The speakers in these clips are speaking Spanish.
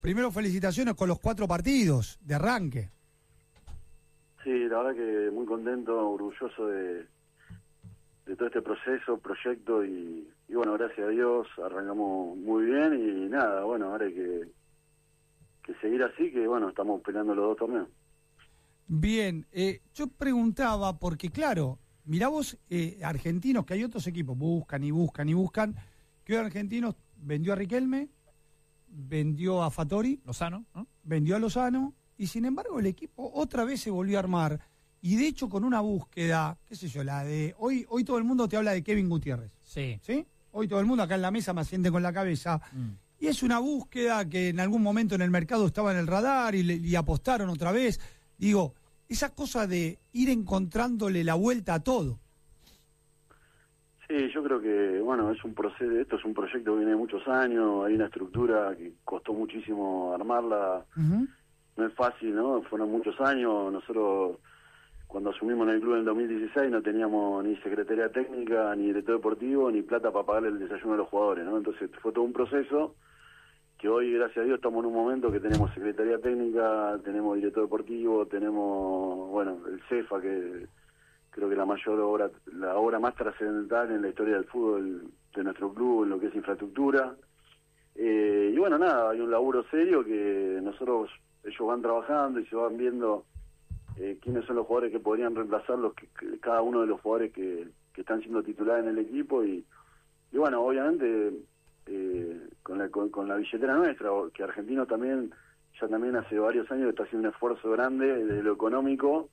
primero felicitaciones con los 4 partidos de arranque. Sí, la verdad que muy contento, orgulloso de todo este proyecto y bueno, gracias a Dios arrancamos muy bien y nada, bueno, ahora hay que seguir así, que bueno, estamos peleando los 2 torneos. Bien, yo preguntaba, porque claro, mirá vos, argentinos, que hay otros equipos, buscan, que hoy Argentinos vendió a Riquelme, vendió a Fattori, Lozano, ¿no? vendió a Lozano, y sin embargo el equipo otra vez se volvió a armar, y de hecho con una búsqueda, qué sé yo, la de, hoy todo el mundo te habla de Kevin Gutiérrez, Sí. ¿sí? Hoy todo el mundo acá en la mesa me asiente con la cabeza, y es una búsqueda que en algún momento en el mercado estaba en el radar y apostaron otra vez, digo, esa cosa de ir encontrándole la vuelta a todo. Sí, yo creo que, bueno, esto es un proyecto que viene de muchos años, hay una estructura que costó muchísimo armarla, no es fácil, ¿no? Fueron muchos años, nosotros cuando asumimos en el club en el 2016 no teníamos ni secretaría técnica, ni director deportivo, ni plata para pagarle el desayuno a los jugadores, ¿no? Entonces fue todo un proceso que hoy, gracias a Dios, estamos en un momento que tenemos secretaría técnica, tenemos director deportivo, tenemos, bueno, el CEFA, que creo que la obra más trascendental en la historia del fútbol de nuestro club, en lo que es infraestructura. Y bueno, nada, hay un laburo serio que ellos van trabajando y se van viendo quiénes son los jugadores que podrían reemplazar cada uno de los jugadores que están siendo titulares en el equipo y bueno, obviamente con la billetera nuestra, que Argentino también hace varios años está haciendo un esfuerzo grande desde lo económico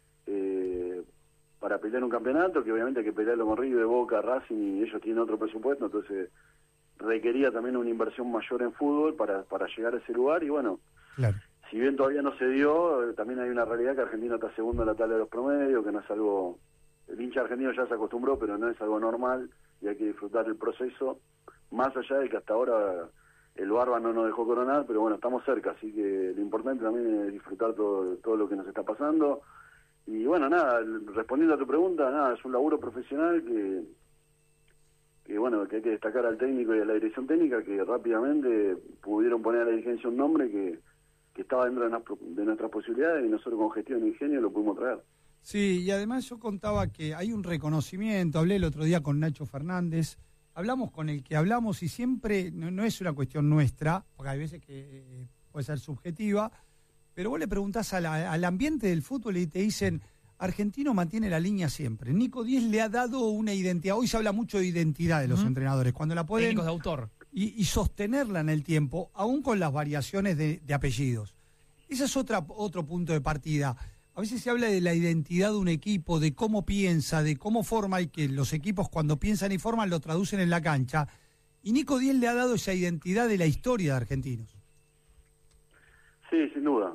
para pelear un campeonato, que obviamente hay que pelearlo con River, Boca, Racing, y ellos tienen otro presupuesto, entonces requería también una inversión mayor en fútbol para llegar a ese lugar, y bueno, Claro. Si bien todavía no se dio, también hay una realidad que Argentina está segundo en la tabla de los promedios, que no es algo, el hincha argentino ya se acostumbró, pero no es algo normal, y hay que disfrutar el proceso, más allá de que hasta ahora el Barba no nos dejó coronar, pero bueno, estamos cerca, así que lo importante también es disfrutar todo lo que nos está pasando. Y bueno, nada, respondiendo a tu pregunta, nada, es un laburo profesional que bueno, que hay que destacar al técnico y a la dirección técnica, que rápidamente pudieron poner a la dirigencia un nombre que estaba dentro de nuestras posibilidades, y nosotros con gestión e ingenio lo pudimos traer. Sí, y además yo contaba que hay un reconocimiento, hablé el otro día con Nacho Fernández, hablamos con el que hablamos y siempre, no es una cuestión nuestra, porque hay veces que puede ser subjetiva, pero vos le preguntás al ambiente del fútbol y te dicen, Argentino mantiene la línea siempre. Nico Díez le ha dado una identidad, hoy se habla mucho de identidad de los entrenadores, cuando la pueden... Técnicos de autor. Y sostenerla en el tiempo, aún con las variaciones de apellidos. Ese es otro punto de partida. A veces se habla de la identidad de un equipo, de cómo piensa, de cómo forma, y que los equipos cuando piensan y forman lo traducen en la cancha. Y Nico Díez le ha dado esa identidad de la historia de Argentinos. Sí, sin duda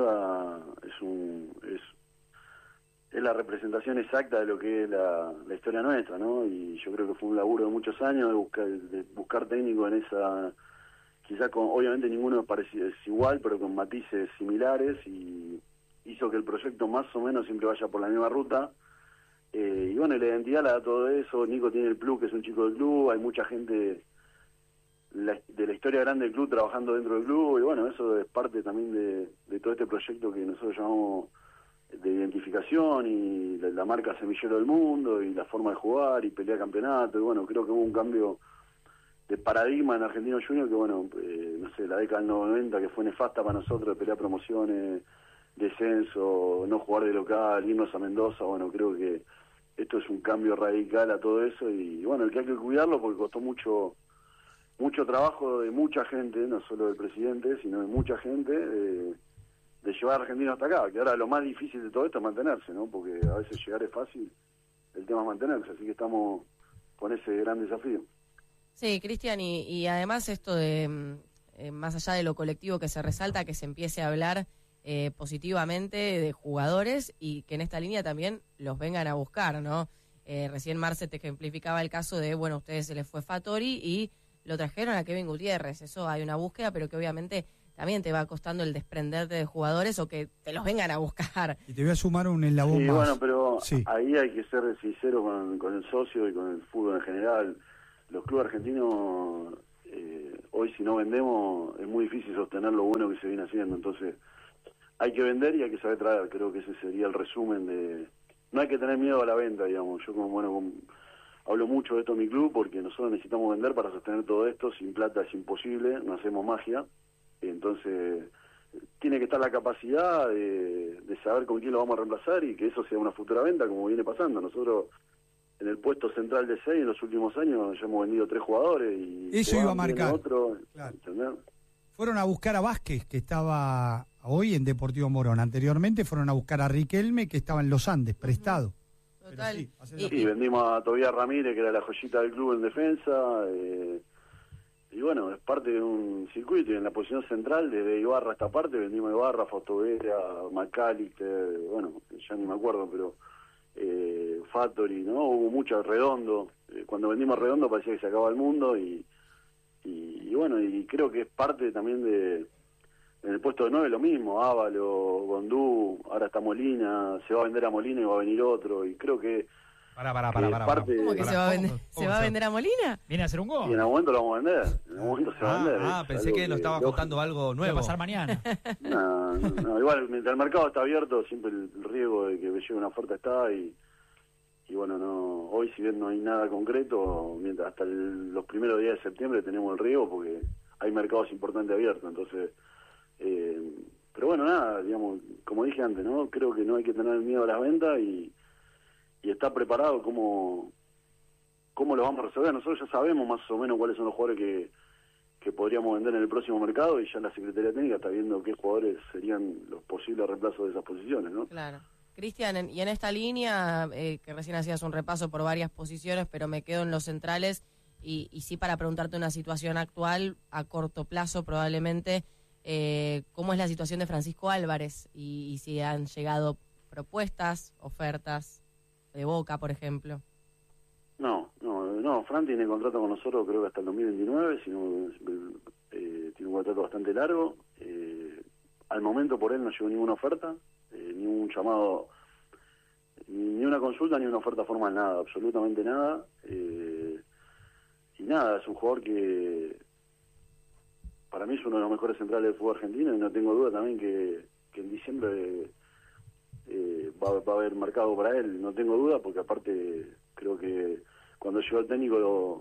es la representación exacta de lo que es la historia nuestra, ¿no? Y yo creo que fue un laburo de muchos años de buscar técnico en esa, quizás obviamente ninguno es igual, pero con matices similares, y hizo que el proyecto más o menos siempre vaya por la misma ruta. Y bueno, la identidad la da todo eso. Nico tiene el plus, que es un chico del club, hay mucha gente de la historia grande del club trabajando dentro del club, y bueno, eso es parte también de todo este proyecto que nosotros llamamos de identificación, y la marca semillero del mundo, y la forma de jugar y pelear campeonato. Y bueno, creo que hubo un cambio de paradigma en Argentino Junior que bueno, no sé, la década del 90 que fue nefasta para nosotros, de pelear promociones, descenso, no jugar de local, irnos a Mendoza. Bueno, creo que esto es un cambio radical a todo eso, y bueno, el que hay que cuidarlo porque costó mucho trabajo de mucha gente, no solo del presidente, sino de mucha gente, de llevar a Argentina hasta acá, que ahora lo más difícil de todo esto es mantenerse, ¿no? Porque a veces llegar es fácil, el tema es mantenerse, así que estamos con ese gran desafío. Sí, Cristian, y además esto de, más allá de lo colectivo que se resalta, que se empiece a hablar positivamente de jugadores, y que en esta línea también los vengan a buscar, ¿no? Recién Marce te ejemplificaba el caso de, bueno, a ustedes se les fue Fattori y lo trajeron a Kevin Gutiérrez. Eso hay una búsqueda, pero que obviamente también te va costando el desprenderte de jugadores o que te los vengan a buscar. Y te voy a sumar un eslabón más. Bueno, pero sí, ahí hay que ser sincero con el socio y con el fútbol en general. Los clubes argentinos hoy si no vendemos es muy difícil sostener lo bueno que se viene haciendo, entonces hay que vender y hay que saber traer. Creo que ese sería el resumen de... No hay que tener miedo a la venta, digamos. Yo hablo mucho de esto en mi club porque nosotros necesitamos vender para sostener todo esto. Sin plata es imposible, no hacemos magia. Entonces tiene que estar la capacidad de saber con quién lo vamos a reemplazar y que eso sea una futura venta, como viene pasando. Nosotros en el puesto central de 6 en los últimos años ya hemos vendido 3 jugadores y eso iba a marcar. Otro, claro. ¿entendés? Fueron a buscar a Vázquez, que estaba hoy en Deportivo Morón. Anteriormente fueron a buscar a Riquelme, que estaba en los Andes, prestado. Total. Sí, vendimos a Tobías Ramírez, que era la joyita del club en defensa. Y bueno, es parte de un circuito. Y en la posición central, desde Ibarra a esta parte, vendimos a Ibarra, Fausto Vera, Macalister, bueno, ya ni me acuerdo, pero Fattori, ¿no? Hubo mucho Redondo. Cuando vendimos a Redondo parecía que se acababa el mundo y bueno, y creo que es parte también en el puesto de 9 lo mismo, Ávalo, Gondú, ahora está Molina, se va a vender a Molina y va a venir otro, y creo que Para. ¿Cómo que se va a vender? ¿Se va a vender a Molina? ¿Viene a hacer un gol? Y en algún momento lo vamos a vender, en algún momento se va a vender. Pensé que nos estaba contando algo nuevo. ¿Qué va a pasar mañana? No, igual, mientras el mercado está abierto, siempre el riesgo de que me llegue una oferta está, y bueno, no, hoy si bien no hay nada concreto, mientras hasta los primeros días de septiembre tenemos el riesgo porque hay mercados importantes abiertos, entonces, pero bueno, nada, digamos, como dije antes, ¿no? Creo que no hay que tener miedo a las ventas y estar preparado cómo lo vamos a resolver. Nosotros ya sabemos más o menos cuáles son los jugadores que podríamos vender en el próximo mercado y ya la Secretaría Técnica está viendo qué jugadores serían los posibles reemplazos de esas posiciones, ¿no? Claro. Cristian, y en esta línea, que recién hacías un repaso por varias posiciones, pero me quedo en los centrales, y sí para preguntarte una situación actual, a corto plazo probablemente, ¿cómo es la situación de Francisco Álvarez? Y si han llegado propuestas, ofertas, de Boca, por ejemplo. No, Fran tiene contrato con nosotros creo que hasta el 2029, tiene un contrato bastante largo. Al momento por él no llegó ninguna oferta, ni un llamado, ni una consulta, ni una oferta formal, nada, absolutamente nada. Y nada, es un jugador que para mí es uno de los mejores centrales del fútbol argentino y no tengo duda también que en diciembre va a haber mercado para él, no tengo duda, porque aparte creo que cuando llegó el técnico,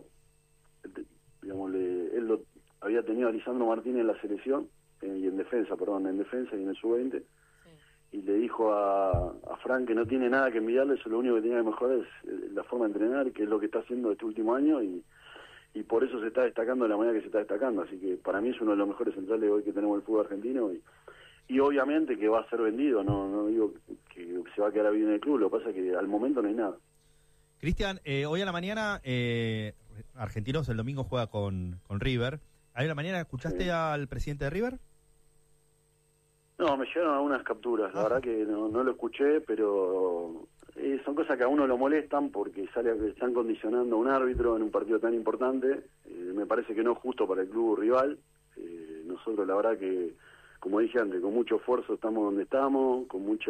él lo había tenido a Lisandro Martínez en la selección, y en defensa y en el sub-20, y le dijo a Frank que no tiene nada que envidiarle, eso lo único que tiene que mejorar es la forma de entrenar, que es lo que está haciendo este último año, y por eso se está destacando de la manera que se está destacando, así que para mí es uno de los mejores centrales hoy que tenemos en el fútbol argentino, y obviamente que va a ser vendido, no digo que se va a quedar bien en el club, lo que pasa es que al momento no hay nada. Cristian, hoy a la mañana, Argentinos el domingo juega con River. ¿Hoy a la mañana escuchaste al presidente de River? No, me llegaron algunas capturas, la verdad que no lo escuché, pero son cosas que a uno lo molestan porque están condicionando a un árbitro en un partido tan importante. Me parece que no es justo para el club rival. Nosotros la verdad que, como dije antes, con mucho esfuerzo estamos donde estamos, con mucha...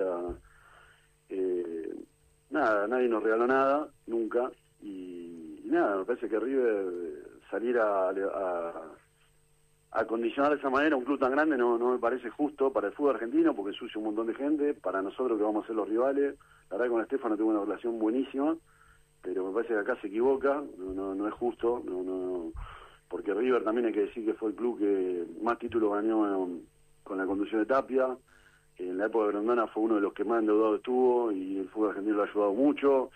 nadie nos regaló nada, nunca, y nada, me parece que River salir a condicionar de esa manera un club tan grande no me parece justo para el fútbol argentino, porque ensucia un montón de gente, para nosotros que vamos a ser los rivales. La verdad que con Estefano tengo una relación buenísima, pero me parece que acá se equivoca, no es justo, porque River también hay que decir que fue el club que más títulos ganó con la conducción de Tapia. En la época de Grondona fue uno de los que más endeudado estuvo y el fútbol argentino lo ha ayudado mucho.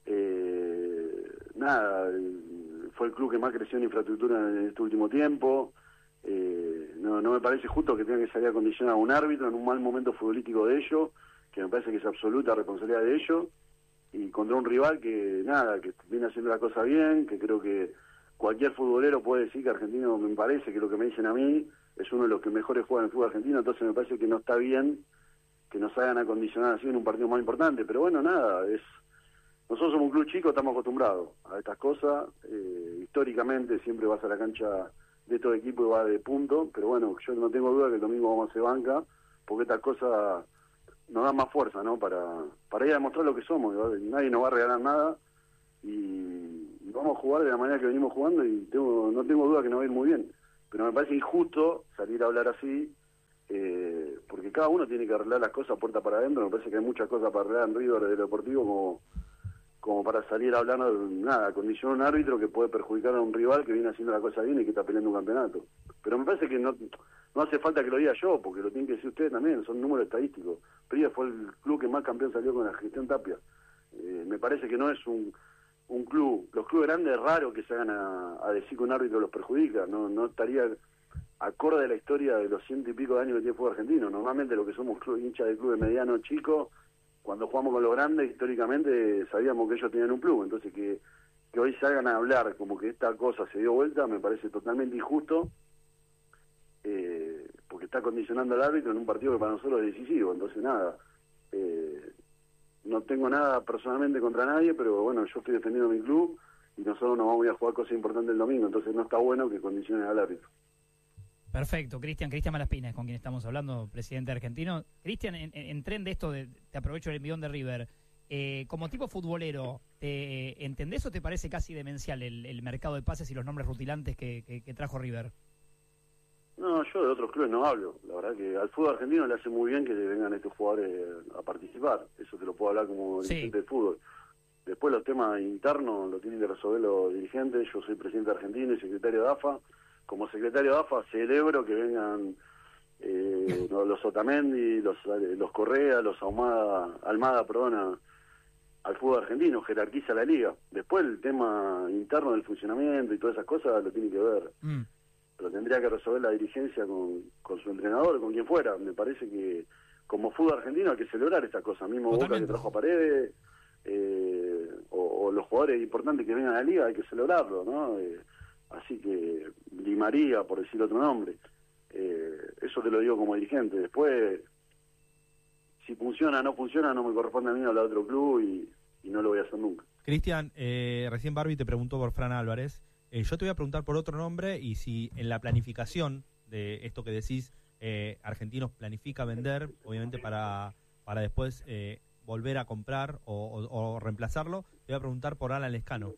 Fue el club que más creció en infraestructura en este último tiempo. No me parece justo que tengan que salir a condicionar a un árbitro en un mal momento futbolístico de ellos, que me parece que es absoluta responsabilidad de ellos, y contra un rival que viene haciendo la cosa bien, que creo que cualquier futbolero puede decir que Argentino, me parece que lo que me dicen a mí, es uno de los que mejores juega en el fútbol argentino, entonces me parece que no está bien que nos hagan acondicionar así en un partido más importante, pero bueno, nosotros somos un club chico, estamos acostumbrados a estas cosas, históricamente siempre vas a la cancha de estos equipos y va de punto, pero bueno, yo no tengo duda que el domingo vamos a hacer banca, porque estas cosas nos dan más fuerza, ¿no? Para ir a demostrar lo que somos, ¿no? Nadie nos va a regalar nada, y vamos a jugar de la manera que venimos jugando y no tengo duda que nos va a ir muy bien. Pero me parece injusto salir a hablar así, porque cada uno tiene que arreglar las cosas puerta para adentro. Me parece que hay muchas cosas para arreglar en River de lo deportivo como para salir a hablar, nada, condicionar un árbitro que puede perjudicar a un rival que viene haciendo la cosa bien y que está peleando un campeonato. Pero me parece que no hace falta que lo diga yo, porque lo tienen que decir ustedes también, son números estadísticos. River fue el club que más campeón salió con la gestión Tapia. Me parece que no es un club, los clubes grandes es raro que se hagan a decir que un árbitro los perjudica, no estaría acorde a la historia de los 100 y pico de años que tiene el fútbol argentino. Normalmente lo que somos hinchas de clubes medianos, chicos, cuando jugamos con los grandes, históricamente sabíamos que ellos tenían un club, entonces que hoy se hagan a hablar como que esta cosa se dio vuelta, me parece totalmente injusto, porque está condicionando al árbitro en un partido que para nosotros es decisivo. Entonces nada, no tengo nada personalmente contra nadie, pero bueno, yo estoy defendiendo mi club y nosotros nos vamos a ir a jugar cosas importantes el domingo, entonces no está bueno que condicionen al árbitro. Perfecto, Cristian Malaspina es con quien estamos hablando, presidente argentino. Cristian, en tren de esto, te aprovecho el envión de River, como tipo futbolero, ¿te entendés o te parece casi demencial el mercado de pases y los nombres rutilantes que trajo River? No, yo de otros clubes no hablo. La verdad que al fútbol argentino le hace muy bien que vengan estos jugadores a participar. Eso te lo puedo hablar como dirigente de fútbol. Después los temas internos lo tienen que resolver los dirigentes. Yo soy presidente argentino y secretario de AFA. Como secretario de AFA celebro que vengan los Otamendi, los Correa, los Almada, al fútbol argentino, jerarquiza la liga. Después el tema interno del funcionamiento y todas esas cosas lo tiene que ver. Pero tendría que resolver la dirigencia con su entrenador, con quien fuera. Me parece que como fútbol argentino hay que celebrar estas cosas. Mismo Boca que trajo a Paredes, o los jugadores importantes que vengan a la liga, hay que celebrarlo, ¿no? Así que Di María, por decir otro nombre, eso te lo digo como dirigente. Después, si funciona o no funciona, no me corresponde a mí hablar de otro club y no lo voy a hacer nunca. Cristian, recién Barbie te preguntó por Fran Álvarez. Yo te voy a preguntar por otro nombre y si en la planificación de esto que decís, Argentinos planifica vender, obviamente para después volver a comprar o reemplazarlo, te voy a preguntar por Alan Lescano.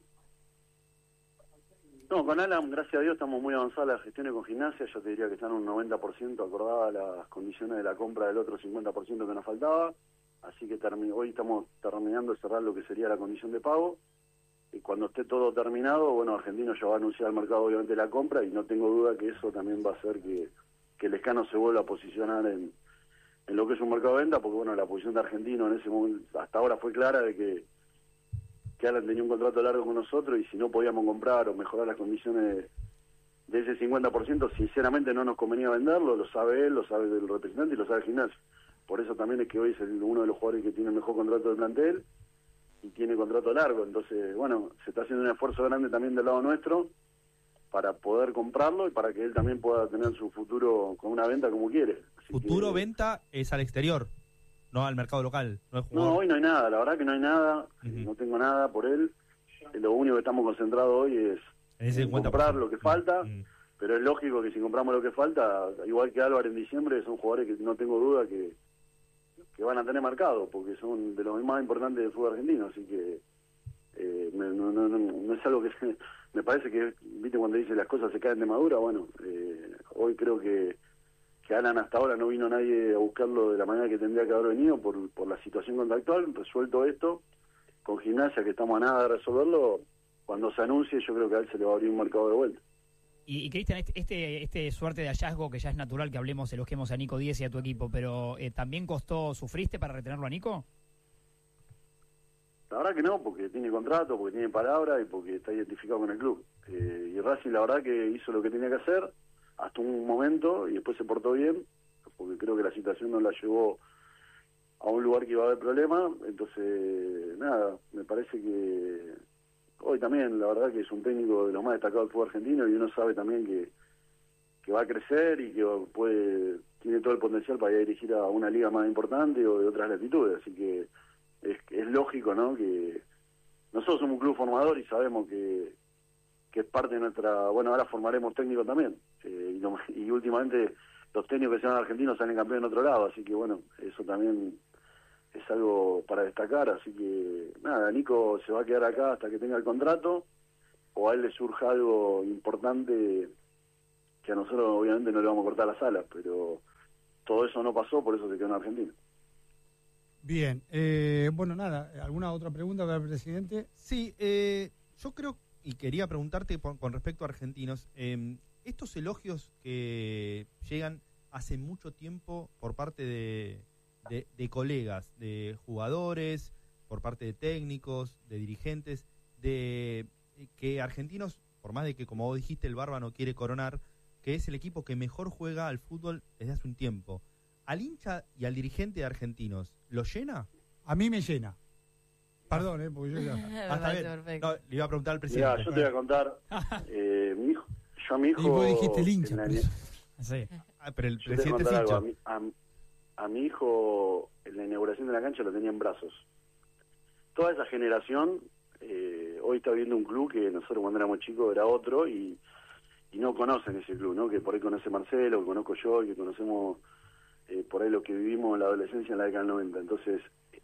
No, con Alan, gracias a Dios, estamos muy avanzadas las gestiones con Gimnasia. Yo te diría que están un 90% acordadas las condiciones de la compra del otro 50% que nos faltaba. Así que hoy estamos terminando de cerrar lo que sería la condición de pago. Y cuando esté todo terminado, bueno, Argentino ya va a anunciar al mercado obviamente la compra y no tengo duda que eso también va a hacer que el Lescano se vuelva a posicionar en lo que es un mercado de venta, porque bueno, la posición de Argentino en ese momento, hasta ahora fue clara de que Alan tenía un contrato largo con nosotros y si no podíamos comprar o mejorar las condiciones de ese 50%, sinceramente no nos convenía venderlo, lo sabe él, lo sabe el representante y lo sabe el Gimnasio. Por eso también es que hoy es uno de los jugadores que tiene el mejor contrato del plantel y tiene contrato largo. Entonces, bueno, se está haciendo un esfuerzo grande también del lado nuestro para poder comprarlo y para que él también pueda tener su futuro con una venta como quiere. Así futuro venta es al exterior, no al mercado local. No, hoy no hay nada, la verdad que no hay nada, no tengo nada por él. Lo único que estamos concentrados hoy es en comprar lo que falta, pero es lógico que si compramos lo que falta, igual que Álvaro en diciembre, son jugadores que no tengo duda que van a tener marcado, porque son de los más importantes del fútbol argentino, así que no es algo que me parece que, viste, cuando dice las cosas se caen de madura, bueno, hoy creo que Alan hasta ahora no vino nadie a buscarlo de la manera que tendría que haber venido por la situación contractual. Resuelto esto, con Gimnasia, que estamos a nada de resolverlo, cuando se anuncie yo creo que a él se le va a abrir un mercado de vuelta. Y Cristian, este suerte de hallazgo, que ya es natural que elogiemos a Nico Díez y a tu equipo, pero ¿también sufriste para retenerlo a Nico? La verdad que no, porque tiene contrato, porque tiene palabra y porque está identificado con el club. Y Racing la verdad que hizo lo que tenía que hacer hasta un momento y después se portó bien, porque creo que la situación no la llevó a un lugar que iba a haber problema. Entonces, nada, me parece que hoy también la verdad que es un técnico de los más destacados del fútbol argentino y uno sabe también que va a crecer y que tiene todo el potencial para ir a dirigir a una liga más importante o de otras latitudes. Así que es lógico, ¿no?, que nosotros somos un club formador y sabemos que es parte de nuestra... Bueno, ahora formaremos técnicos también. Y últimamente los técnicos que se van argentinos salen campeones en otro lado, así que bueno, eso también es algo para destacar. Así que nada, Nico se va a quedar acá hasta que tenga el contrato o a él le surja algo importante que a nosotros obviamente no le vamos a cortar las alas, pero todo eso no pasó, por eso se quedó en Argentina. Bien, bueno, nada, ¿alguna otra pregunta para el presidente? Sí, yo creo, y quería preguntarte con respecto a Argentinos, estos elogios que llegan hace mucho tiempo por parte de colegas, de jugadores, por parte de técnicos, de dirigentes, de que Argentinos, por más de que, como vos dijiste, el Barba no quiere coronar, que es el equipo que mejor juega al fútbol desde hace un tiempo. ¿Al hincha y al dirigente de Argentinos lo llena? A mí me llena. Perdón, porque yo ya... Hasta bien. Perfecto. No, le iba a preguntar al presidente. Mirá, yo te voy a contar, yo a mi hijo... Y vos dijiste el hincha, en la- por eso. Sí. Pero el yo te voy a presidente es contar algo, hincha. a mi hijo en la inauguración de la cancha lo tenía en brazos. Toda esa generación hoy está viendo un club que nosotros cuando éramos chicos era otro y no conocen ese club, ¿no? Que por ahí conoce Marcelo, que conozco yo, que conocemos por ahí lo que vivimos en la adolescencia en la década del 90. Entonces,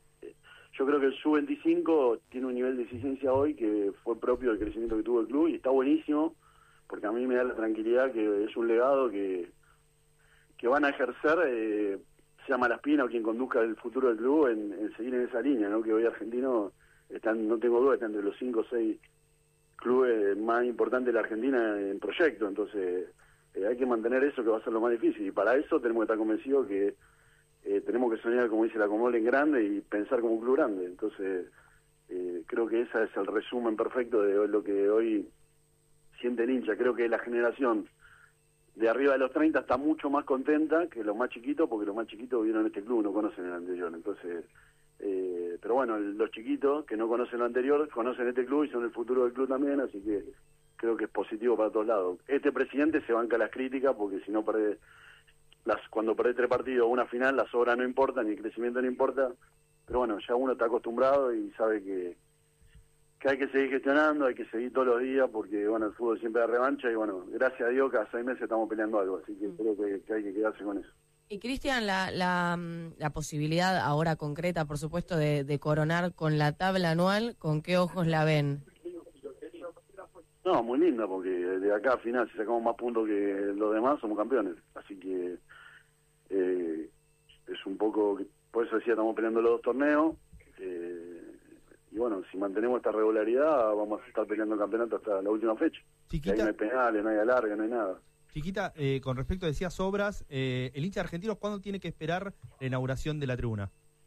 yo creo que el Sub-25 tiene un nivel de exigencia hoy que fue propio del crecimiento que tuvo el club y está buenísimo, porque a mí me da la tranquilidad que es un legado que van a ejercer, sea Malaspina o quien conduzca el futuro del club, en seguir en esa línea, ¿no? Que hoy Argentino están, no tengo duda, está entre los 5 o 6 clubes más importantes de la Argentina en proyecto, entonces hay que mantener eso, que va a ser lo más difícil, y para eso tenemos que estar convencidos que tenemos que soñar, como dice la Comol, en grande y pensar como un club grande. Entonces creo que ese es el resumen perfecto de lo que hoy siente el hincha. Creo que la generación de arriba de los 30 está mucho más contenta que los más chiquitos, porque los más chiquitos vieron este club, no conocen el anterior. Entonces, pero bueno, los chiquitos que no conocen lo anterior, conocen este club y son el futuro del club también, así que creo que es positivo para todos lados. Este presidente se banca las críticas, porque si no perdés, cuando perdés 3 partidos o una final, las obras no importan, ni el crecimiento no importa, pero bueno, ya uno está acostumbrado y sabe que hay que seguir gestionando, hay que seguir todos los días, porque bueno, el fútbol siempre da revancha y bueno, gracias a Dios cada 6 meses estamos peleando algo, así que creo que hay que quedarse con eso. Y Cristian, la posibilidad ahora concreta, por supuesto, de coronar con la tabla anual, ¿con qué ojos la ven? No, muy linda, porque de acá a final, si sacamos más puntos que los demás, somos campeones, así que es un poco, por eso decía, estamos peleando los 2 torneos, y bueno, si mantenemos esta regularidad, vamos a estar peleando el campeonato hasta la última fecha. Chiquita, ahí no hay penales, no hay alargue, no hay nada. Chiquita, con respecto, decías obras, el hincha argentino, ¿cuándo tiene que esperar la inauguración de la tribuna?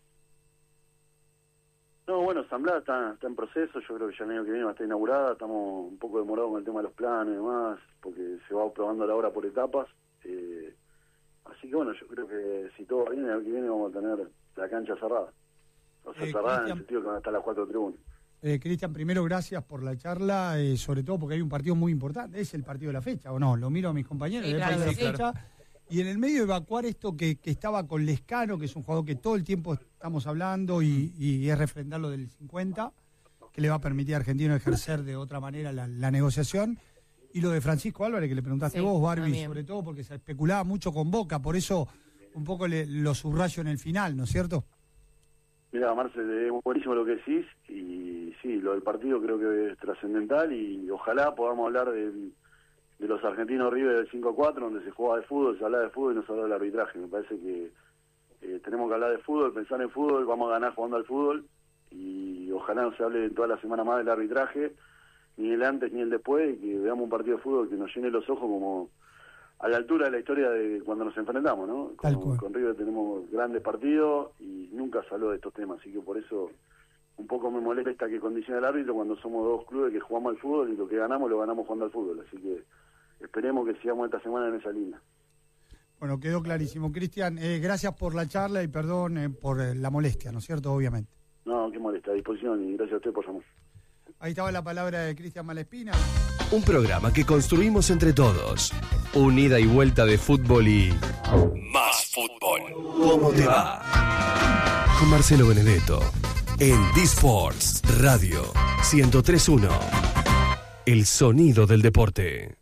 No, bueno, Asamblea está en proceso, yo creo que ya el año que viene va a estar inaugurada, estamos un poco demorados con el tema de los planes y demás, porque se va probando la obra por etapas, así que bueno, yo creo que si todo va bien, el año que viene vamos a tener la cancha cerrada, o sea, cerrada en el sentido que van a estar las 4 tribunas. Cristian, primero gracias por la charla, sobre todo porque hay un partido muy importante, es el partido de la fecha, ¿o no? Lo miro a mis compañeros, Sí, el claro, partido de la sí. fecha, y en el medio evacuar esto que estaba con Lescano, que es un jugador que todo el tiempo estamos hablando y es refrendar lo del 50, que le va a permitir a Argentino ejercer de otra manera la negociación, y lo de Francisco Álvarez, que le preguntaste Sí, vos, Barbie, también. sobre todo porque se especulaba mucho con Boca, por eso un poco lo subrayo en el final, ¿no es cierto? Mira, Marcel, es buenísimo lo que decís, y sí, lo del partido creo que es trascendental, y ojalá podamos hablar de los argentinos River del 5-4, donde se juega de fútbol, se habla de fútbol y no se habla del arbitraje. Me parece que tenemos que hablar de fútbol, pensar en fútbol, vamos a ganar jugando al fútbol, y ojalá no se hable toda la semana más del arbitraje, ni el antes ni el después, y que veamos un partido de fútbol que nos llene los ojos como a la altura de la historia de cuando nos enfrentamos, ¿no? Tal cual. Con River tenemos grandes partidos y nunca se habló de estos temas, así que por eso un poco me molesta que condicione el árbitro cuando somos 2 clubes que jugamos al fútbol y lo que ganamos lo ganamos jugando al fútbol, así que esperemos que sigamos esta semana en esa línea. Bueno, quedó clarísimo. Cristian, gracias por la charla y perdón por la molestia, ¿no es cierto? Obviamente. No, qué molesta, a disposición, y gracias a usted por llamar. Ahí estaba la palabra de Cristian Malespina. Un programa que construimos entre todos. Una ida y vuelta de fútbol y más fútbol. ¿Cómo te va? Con Marcelo Benedetto en D-Sports Radio 103.1. El sonido del deporte.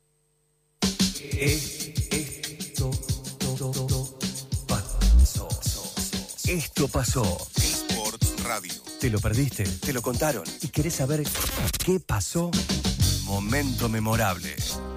Esto pasó. Sports Radio. ¿Te lo perdiste? ¿Te lo contaron? ¿Y querés saber qué pasó? Momento memorable.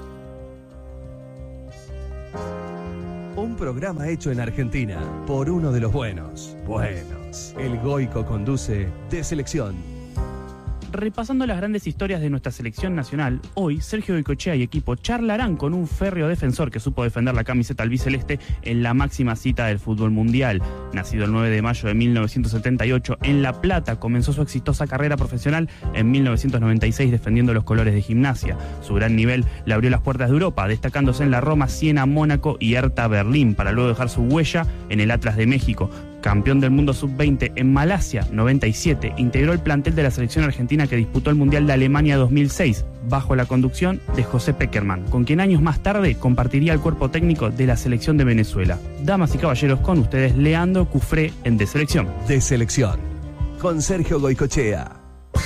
Un programa hecho en Argentina por uno de los buenos. El Goico conduce De Selección. Repasando las grandes historias de nuestra selección nacional, hoy Sergio Goicoechea y equipo charlarán con un férreo defensor que supo defender la camiseta albiceleste en la máxima cita del fútbol mundial. Nacido el 9 de mayo de 1978 en La Plata, comenzó su exitosa carrera profesional en 1996 defendiendo los colores de Gimnasia. Su gran nivel le abrió las puertas de Europa, destacándose en la Roma, Siena, Mónaco y Hertha Berlín, para luego dejar su huella en el Atlas de México. Campeón del mundo sub-20 en Malasia 97, integró el plantel de la selección argentina que disputó el Mundial de Alemania 2006, bajo la conducción de José Peckerman, con quien años más tarde compartiría el cuerpo técnico de la selección de Venezuela. Damas y caballeros, con ustedes Leandro Cufré en De Selección. De Selección, con Sergio Goicoechea.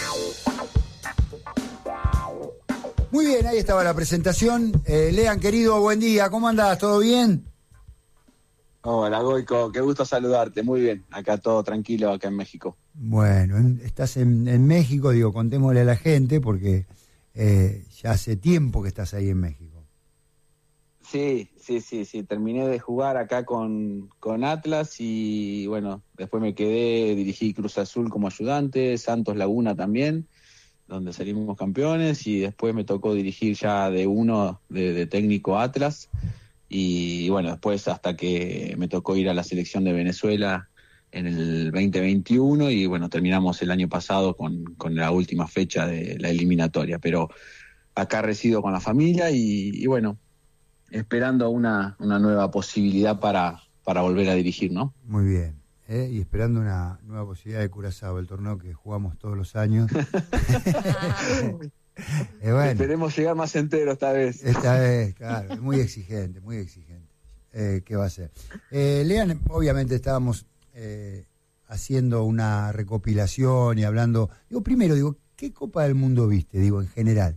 Muy bien, ahí estaba la presentación. Lean, querido, buen día, ¿cómo andás? ¿Todo bien? Hola, Goico, qué gusto saludarte. Muy bien, acá todo tranquilo, acá en México. Bueno, estás en México, digo, contémosle a la gente, porque ya hace tiempo que estás ahí en México. Sí, terminé de jugar acá con Atlas y bueno, después me quedé, dirigí Cruz Azul como ayudante, Santos Laguna también, donde salimos campeones, y después me tocó dirigir ya de técnico Atlas. Y bueno, después hasta que me tocó ir a la selección de Venezuela en el 2021 y bueno, terminamos el año pasado con la última fecha de la eliminatoria. Pero acá resido con la familia y bueno, esperando una nueva posibilidad para volver a dirigir, ¿no? Muy bien. Y esperando una nueva posibilidad de Curazao, el torneo que jugamos todos los años. Bueno, esperemos llegar más enteros esta vez. Esta vez, claro, es muy exigente, muy exigente. ¿Qué va a ser? Lean, obviamente estábamos haciendo una recopilación y hablando. Primero, ¿qué Copa del Mundo viste? En general.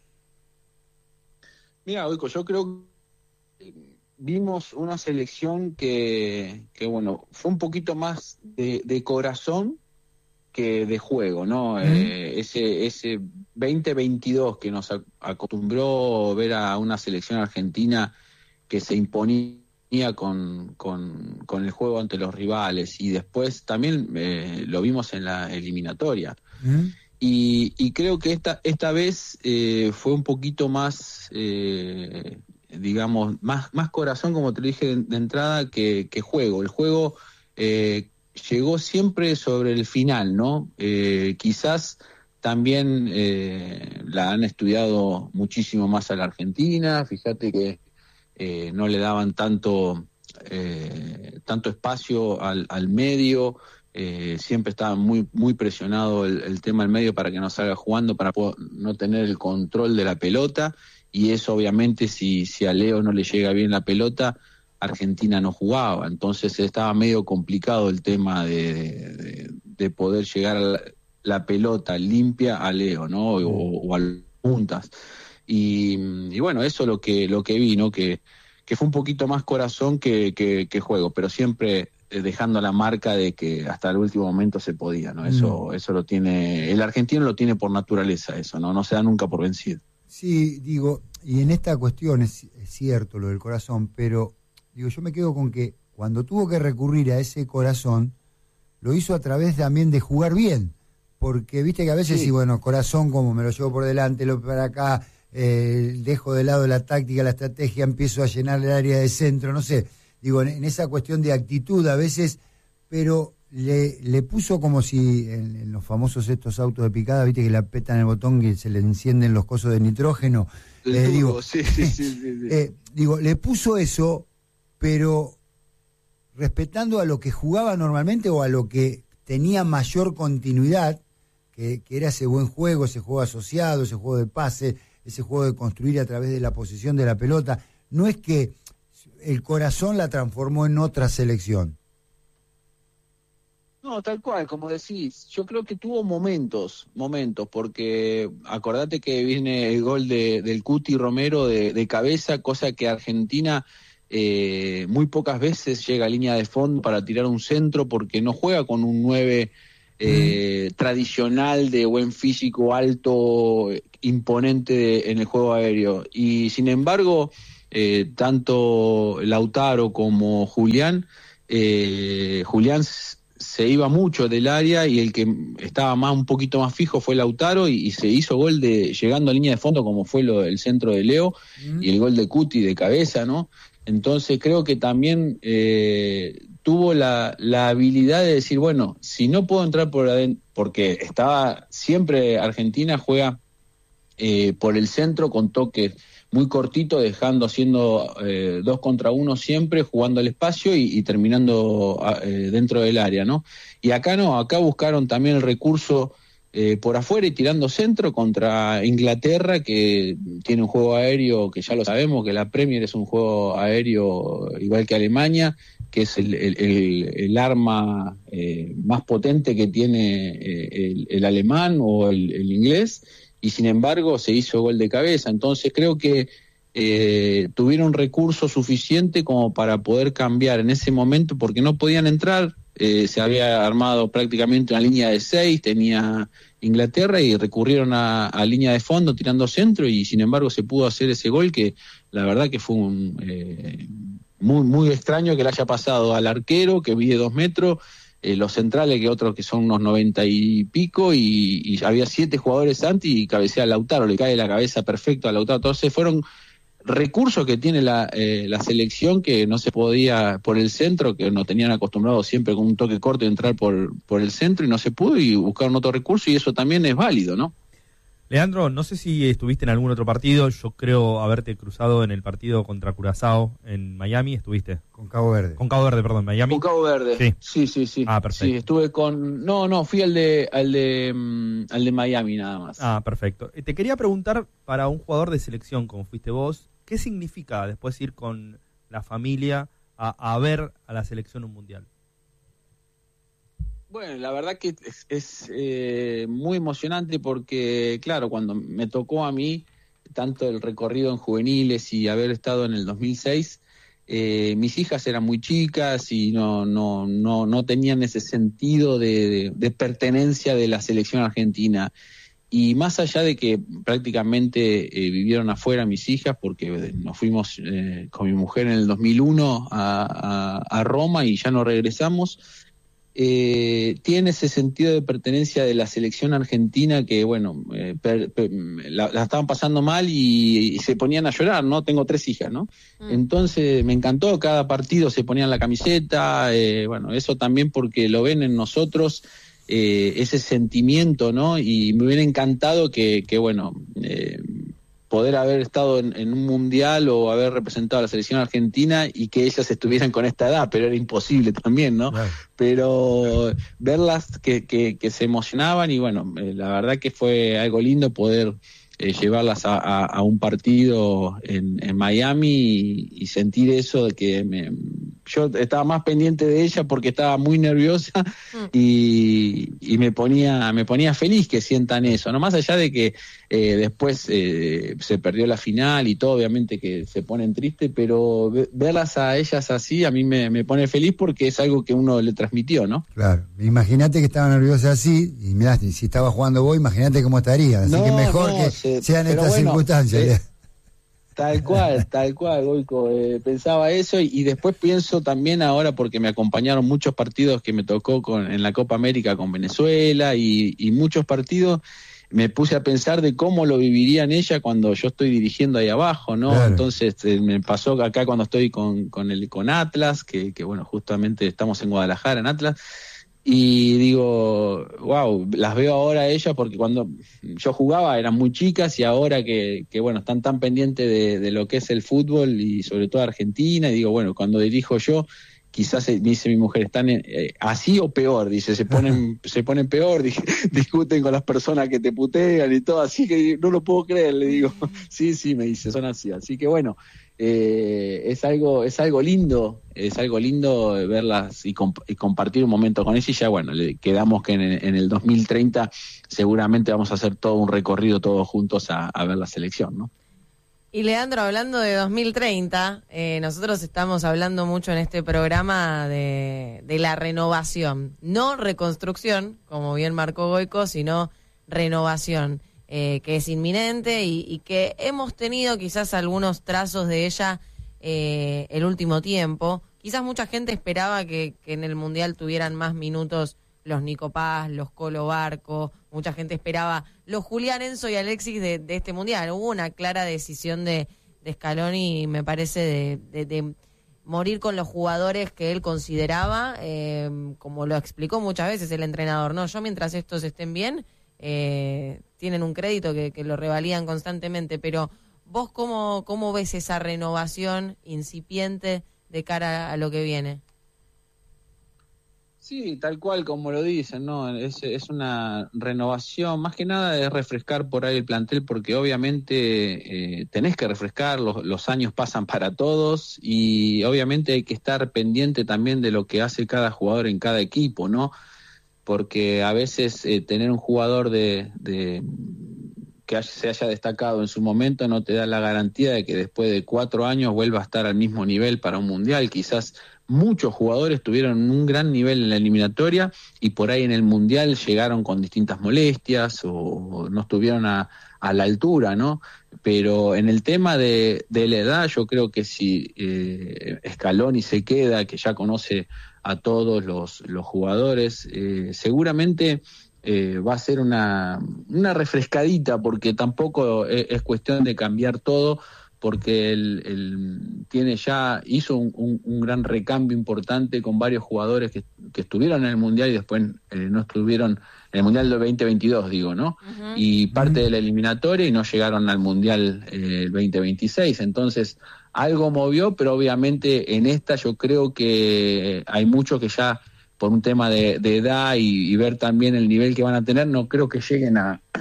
Mira, Oico, yo creo que vimos una selección que bueno, fue un poquito más de corazón que de juego, ¿no? Ese 2022 que nos acostumbró ver a una selección argentina que se imponía con el juego ante los rivales, y después también lo vimos en la eliminatoria. Y creo que esta vez fue un poquito más, digamos, más corazón, como te lo dije de entrada, que juego. El juego llegó siempre sobre el final, ¿no? Quizás también la han estudiado muchísimo más a la Argentina. Fíjate que no le daban tanto espacio al medio. Siempre estaba muy presionado el tema del medio para que no salga jugando, para no tener el control de la pelota, y eso obviamente si a Leo no le llega bien la pelota, Argentina no jugaba. Entonces estaba medio complicado el tema de poder llegar a la pelota limpia a Leo, ¿no? O a las puntas. Y bueno, eso lo que vi, ¿no? Que fue un poquito más corazón que juego, pero siempre dejando la marca de que hasta el último momento se podía, ¿no? Eso lo tiene, el argentino lo tiene por naturaleza, eso, no se da nunca por vencido. Sí, y en esta cuestión es cierto lo del corazón, pero yo me quedo con que cuando tuvo que recurrir a ese corazón, lo hizo a través también de jugar bien, porque viste que a veces, sí, bueno, corazón, como me lo llevo por delante, lo para acá, dejo de lado la táctica, la estrategia, empiezo a llenar el área de centro, no sé, en esa cuestión de actitud a veces, pero le puso como si en los famosos estos autos de picada, viste que le apretan el botón que se le encienden los cosos de nitrógeno, le puso eso, pero respetando a lo que jugaba normalmente o a lo que tenía mayor continuidad, que era ese buen juego, ese juego asociado, ese juego de pase, ese juego de construir a través de la posesión de la pelota. No es que el corazón la transformó en otra selección. No, tal cual, como decís, yo creo que tuvo momentos, porque acordate que viene el gol del Cuti Romero de cabeza, cosa que Argentina muy pocas veces llega a línea de fondo para tirar un centro, porque no juega con un 9 tradicional de buen físico, alto, imponente en el juego aéreo. Y sin embargo, tanto Lautaro como Julián se iba mucho del área y el que estaba un poquito más fijo fue Lautaro y se hizo gol llegando a línea de fondo, como fue el centro de Leo y el gol de Cuti de cabeza, ¿no? Entonces creo que también tuvo la habilidad de decir, bueno, si no puedo entrar por adentro, porque siempre Argentina juega por el centro con toques muy cortitos, haciendo 2 contra 1 siempre, jugando al espacio y terminando dentro del área, ¿no? Y acá no, acá buscaron también el recurso por afuera y tirando centro contra Inglaterra, que tiene un juego aéreo que ya lo sabemos, que la Premier es un juego aéreo igual que Alemania, que es el arma más potente que tiene el alemán o el inglés, y sin embargo se hizo gol de cabeza. Entonces creo que tuvieron recurso suficiente como para poder cambiar en ese momento, porque no podían entrar. Se había armado prácticamente una línea de 6, tenía Inglaterra, y recurrieron a línea de fondo tirando centro, y sin embargo se pudo hacer ese gol, que la verdad que fue muy, muy extraño que le haya pasado al arquero, que mide 2 metros, los centrales, que otros que son unos 90 y pico, y había 7 jugadores antes, y cabecea a Lautaro, le cae la cabeza perfecto a Lautaro. Entonces fueron recursos que tiene la selección, que no se podía por el centro, que nos tenían acostumbrados siempre con un toque corto de entrar por el centro, y no se pudo, y buscaron otro recurso, y eso también es válido, ¿no? Leandro, no sé si estuviste en algún otro partido. Yo creo haberte cruzado en el partido contra Curazao en Miami. ¿Estuviste? Con Cabo Verde. Con Cabo Verde, perdón, Miami. Con Cabo Verde. Sí. Ah, perfecto. Sí, estuve fui al de Miami nada más. Ah, perfecto. Te quería preguntar, para un jugador de selección como fuiste vos, ¿qué significa después ir con la familia a ver a la selección un mundial? Bueno, la verdad que es muy emocionante, porque, claro, cuando me tocó a mí, tanto el recorrido en juveniles y haber estado en el 2006, mis hijas eran muy chicas y no tenían ese sentido de pertenencia de la selección argentina. Y más allá de que prácticamente vivieron afuera mis hijas, porque nos fuimos con mi mujer en el 2001 a Roma y ya no regresamos, tiene ese sentido de pertenencia de la selección argentina, que bueno, la estaban pasando mal y se ponían a llorar, ¿no? Tengo 3 hijas, ¿no? Entonces me encantó, cada partido se ponían la camiseta, bueno, eso también porque lo ven en nosotros, ese sentimiento, ¿no? Y me hubiera encantado que bueno, poder haber estado en un mundial o haber representado a la selección argentina y que ellas estuvieran con esta edad, pero era imposible también, ¿no? Claro. Pero verlas que se emocionaban, y bueno, la verdad que fue algo lindo poder llevarlas a un partido en Miami y sentir eso de que yo estaba más pendiente de ella porque estaba muy nerviosa y me ponía feliz que sientan eso, no más allá de que después se perdió la final y todo, obviamente que se ponen tristes, pero verlas a ellas así a mí me pone feliz, porque es algo que uno le transmitió, ¿no? Claro, imagínate que estaba nerviosa así, y mirá, si estaba jugando vos, imagínate cómo estaría, así que mejor sean estas circunstancias. Tal cual, Goico, pensaba eso, y después pienso también ahora, porque me acompañaron muchos partidos que me tocó en la Copa América con Venezuela, y muchos partidos, me puse a pensar de cómo lo vivirían ella cuando yo estoy dirigiendo ahí abajo, ¿no? Claro. Entonces me pasó acá cuando estoy con Atlas, que bueno, justamente estamos en Guadalajara, en Atlas, y digo, wow, las veo ahora a ellas, porque cuando yo jugaba eran muy chicas, y ahora que bueno, están tan pendientes de lo que es el fútbol y sobre todo Argentina, y digo, bueno, cuando dirijo yo, quizás me dice mi mujer, están así o peor, dice, se ponen peor, discuten con las personas que te putean y todo, así que no lo puedo creer, le digo. Sí, me dice, son así que bueno, es algo lindo verlas y compartir un momento con ellas, y ya bueno, quedamos que en el 2030 seguramente vamos a hacer todo un recorrido todos juntos a ver la selección, ¿no? Y Leandro, hablando de 2030, nosotros estamos hablando mucho en este programa de la renovación, no reconstrucción, como bien marcó Goico, sino renovación, que es inminente y que hemos tenido quizás algunos trazos de ella el último tiempo. Quizás mucha gente esperaba que en el Mundial tuvieran más minutos los Nico Paz, los Colo Barco, mucha gente esperaba los Julián, Enzo y Alexis de este Mundial. Hubo una clara decisión de Scaloni, me parece, de morir con los jugadores que él consideraba, como lo explicó muchas veces el entrenador, ¿no? Yo mientras estos estén bien, tienen un crédito que lo revalían constantemente, pero vos ¿cómo ves esa renovación incipiente de cara a lo que viene? Sí, tal cual como lo dicen, ¿no? Es una renovación, más que nada es refrescar por ahí el plantel, porque obviamente tenés que refrescar, los años pasan para todos y obviamente hay que estar pendiente también de lo que hace cada jugador en cada equipo, ¿no? Porque a veces tener un jugador que se haya destacado en su momento no te da la garantía de que después de 4 años vuelva a estar al mismo nivel para un mundial. Quizás muchos jugadores tuvieron un gran nivel en la eliminatoria y por ahí en el mundial llegaron con distintas molestias o no estuvieron a la altura, ¿no? Pero en el tema de la edad, yo creo que si Scaloni se queda, que ya conoce a todos los jugadores, seguramente va a ser una refrescadita, porque tampoco es cuestión de cambiar todo, porque él hizo un gran recambio importante con varios jugadores que estuvieron en el Mundial y después no estuvieron en el Mundial del 2022, digo, ¿no? Uh-huh. Y parte de la eliminatoria y no llegaron al Mundial el 2026, entonces algo movió, pero obviamente en esta yo creo que hay muchos que ya por un tema de edad y ver también el nivel que van a tener, no creo que lleguen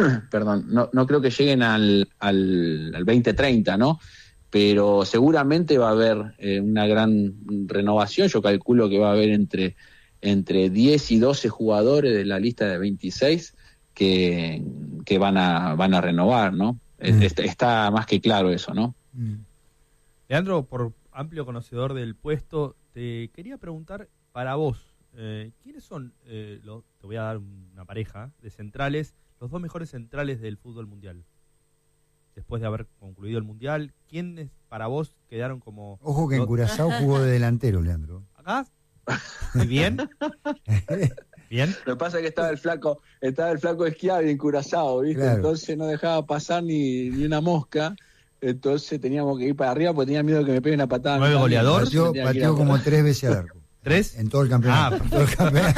no creo que lleguen al 2030, ¿no? Pero seguramente va a haber una gran renovación. Yo calculo que va a haber entre 10 y 12 jugadores de la lista de 26 que van a renovar, ¿no? Está más que claro eso, ¿no? Leandro, por amplio conocedor del puesto, te quería preguntar para vos, ¿quiénes son, te voy a dar una pareja de centrales, los 2 mejores centrales del fútbol mundial? Después de haber concluido el mundial, ¿quiénes para vos quedaron como...? Ojo que en Curazao jugó de delantero, Leandro. ¿Acá? ¿Y bien? ¿Bien? Lo que pasa es que estaba el flaco Schiavi en Curazao, ¿viste? Claro. Entonces no dejaba pasar ni una mosca. Entonces teníamos que ir para arriba porque tenía miedo de que me pegue una patada. ¿9 goleador? Pateó como 3 veces al arco. ¿3? En todo el campeonato. En todo el campeonato.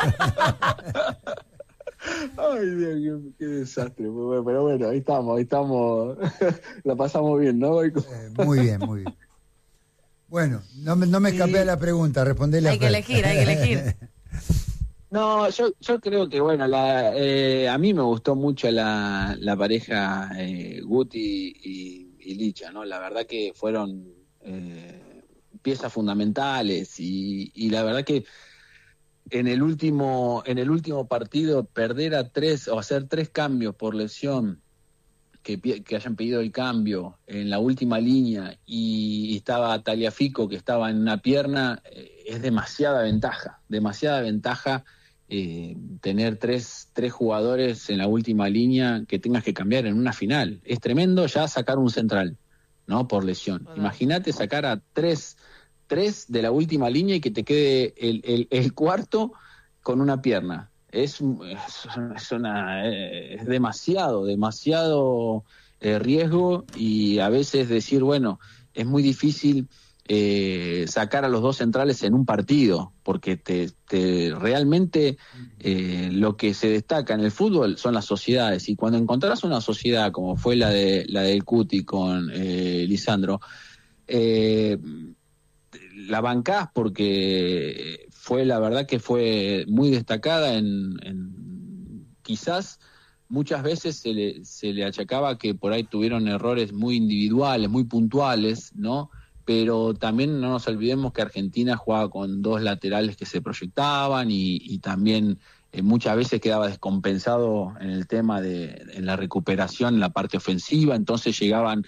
Ay, Dios, qué desastre. Pero bueno, ahí estamos. La pasamos bien, ¿no? Muy bien. Bueno, no me escapé a la pregunta, respondele. Hay que elegir. No, yo creo que, bueno, a mí me gustó mucho la pareja Guti y Licha, ¿no? La verdad que fueron piezas fundamentales y la verdad que en el último partido perder a 3 o hacer 3 cambios por lesión, que hayan pedido el cambio en la última línea y estaba Tagliafico que estaba en una pierna, es demasiada ventaja tener tres jugadores en la última línea que tengas que cambiar en una final. Es tremendo ya sacar un central, ¿no? Por lesión. Bueno. Imagínate sacar a tres de la última línea y que te quede el cuarto con una pierna. Es demasiado riesgo y a veces decir, bueno, es muy difícil sacar a los 2 centrales en un partido, porque realmente lo que se destaca en el fútbol son las sociedades, y cuando encontrás una sociedad como fue la del Cuti con Lisandro, la bancás porque la verdad que fue muy destacada quizás muchas veces se le achacaba que por ahí tuvieron errores muy individuales, muy puntuales, ¿no? Pero también no nos olvidemos que Argentina jugaba con 2 laterales que se proyectaban y también muchas veces quedaba descompensado en el tema en la recuperación, en la parte ofensiva, entonces llegaban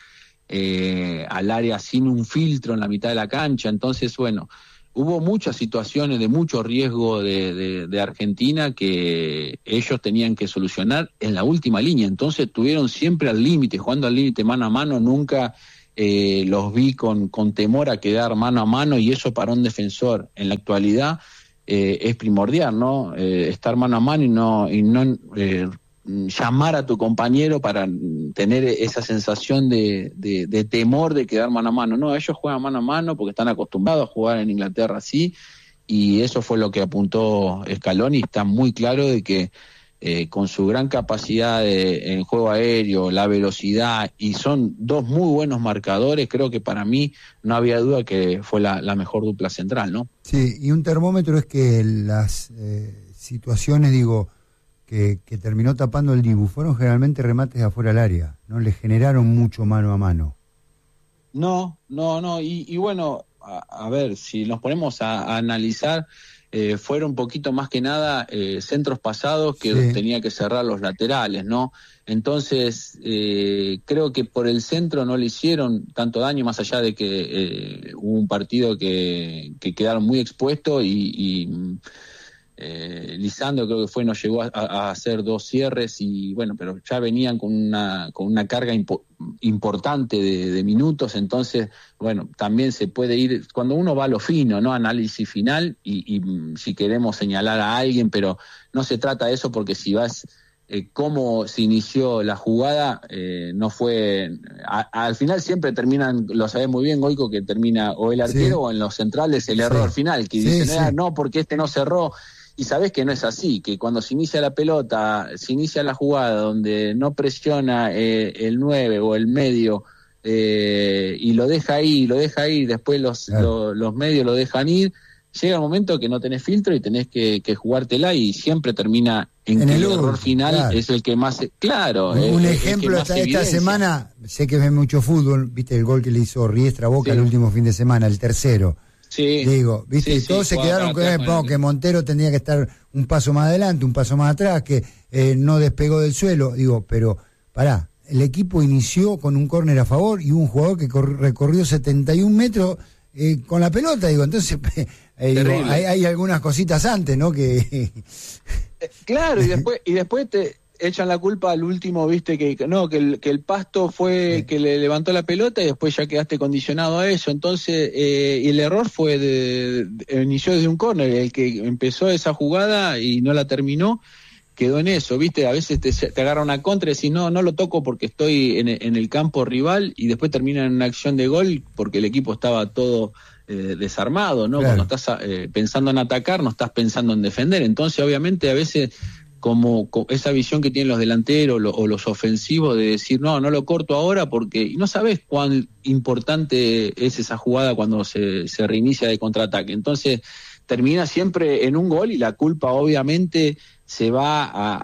al área sin un filtro en la mitad de la cancha. Entonces, bueno, hubo muchas situaciones de mucho riesgo de Argentina que ellos tenían que solucionar en la última línea. Entonces estuvieron siempre al límite, jugando al límite mano a mano. Nunca los vi con temor a quedar mano a mano, y eso para un defensor en la actualidad es primordial, ¿no? Estar mano a mano y no llamar a tu compañero para tener esa sensación de temor de quedar mano a mano. No, ellos juegan mano a mano porque están acostumbrados a jugar en Inglaterra así, y eso fue lo que apuntó Scaloni. Está muy claro de que con su gran capacidad en juego aéreo, la velocidad, y son dos muy buenos marcadores, creo que para mí no había duda que fue la mejor dupla central, ¿no? Sí, y un termómetro es que las situaciones, que terminó tapando el Dibu fueron generalmente remates de afuera del área, no le generaron mucho mano a mano. No, y bueno, a ver, si nos ponemos a analizar, fueron un poquito más que nada centros pasados que tenía que cerrar los laterales, ¿no? Entonces, creo que por el centro no le hicieron tanto daño, más allá de que hubo un partido que quedaron muy expuestos y Lisandro creo que no llegó a hacer 2 cierres, y bueno, pero ya venían con una carga importante de minutos. Entonces, bueno, también se puede ir, cuando uno va a lo fino, ¿no? Análisis final, y si queremos señalar a alguien, pero no se trata de eso, porque si vas cómo se inició la jugada, no fue, al final siempre terminan, lo sabés muy bien, Goico, que termina o el arquero o en los centrales el error final, que dicen, no, porque no cerró. Y sabés que no es así, que cuando se inicia la pelota, se inicia la jugada donde no presiona el 9 o el medio, y lo deja ir, después los medios lo dejan ir, llega el momento que no tenés filtro y tenés que jugártela, y siempre termina en que el error final es el que más... Claro. Un ejemplo, esta semana, sé que ves mucho fútbol, viste el gol que le hizo Riestra a Boca el último fin de semana, el tercero. Sí. ¿Viste? Y todos se quedaron con que Montero tenía que estar un paso más adelante, un paso más atrás, que no despegó del suelo. Pero pará, el equipo inició con un córner a favor y un jugador que recorrió 71 metros con la pelota, entonces hay algunas cositas antes, ¿no? Que claro, y después te echan la culpa al último, viste, que el Pasto fue que le levantó la pelota y después ya quedaste condicionado a eso. Entonces, el error inició desde un córner, el que empezó esa jugada y no la terminó, quedó en eso, viste. A veces te agarra una contra y decís, no lo toco porque estoy en el campo rival, y después termina en una acción de gol porque el equipo estaba todo desarmado, ¿no? Claro. Cuando estás pensando en atacar, no estás pensando en defender. Entonces, obviamente, a veces como esa visión que tienen los delanteros o los ofensivos de decir, no lo corto ahora porque no sabes cuán importante es esa jugada cuando se reinicia de contraataque. Entonces termina siempre en un gol, y la culpa obviamente se va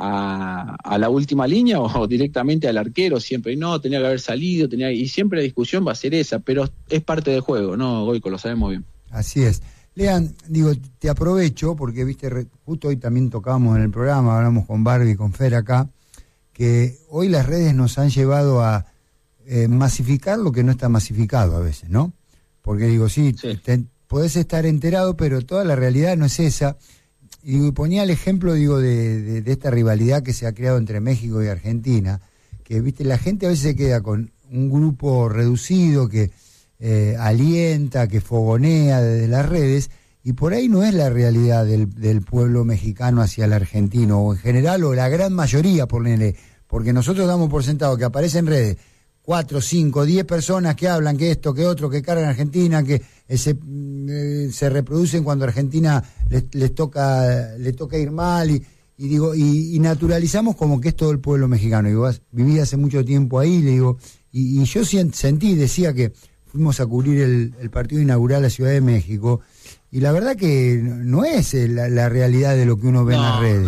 a la última línea o directamente al arquero siempre. Y no, tenía que haber salido, y siempre la discusión va a ser esa, pero es parte del juego, ¿no, Goico? Lo sabemos bien. Así es. Lean, te aprovecho porque, viste, justo hoy también tocábamos en el programa, hablamos con Barbie y con Fer acá, que hoy las redes nos han llevado a masificar lo que no está masificado a veces, ¿no? Porque podés estar enterado, pero toda la realidad no es esa. Y ponía el ejemplo, de esta rivalidad que se ha creado entre México y Argentina, que, viste, la gente a veces se queda con un grupo reducido que alienta, que fogonea desde las redes, y por ahí no es la realidad del pueblo mexicano hacia el argentino, o en general, o la gran mayoría, porque nosotros damos por sentado que aparecen en redes 4, 5, 10 personas que hablan que esto, que otro, que cargan a Argentina, que se reproducen cuando a Argentina le toca ir mal, y naturalizamos como que es todo el pueblo mexicano. Viví hace mucho tiempo ahí, y yo decía que fuimos a cubrir el partido inaugural a la Ciudad de México, y la verdad que no es la realidad de lo que uno ve en las redes.